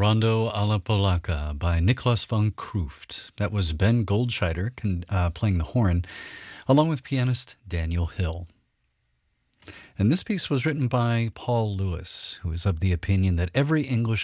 Rondo alla Polacca by Nicholas von Krooft. That was Ben Goldscheider playing the horn, along with pianist Daniel Hill. And this piece was written by Paul Lewis, who is of the opinion that every English